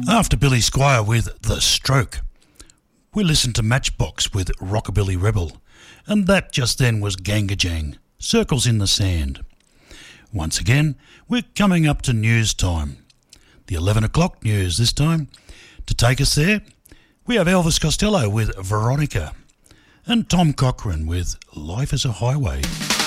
After Billy Squire with The Stroke, we listened to Matchbox with Rockabilly Rebel, and that just then was Gangajang, Circles in the Sand. Once again, we're coming up to news time. The 11 o'clock news this time. To take us there, we have Elvis Costello with Veronica and Tom Cochrane with Life is a Highway.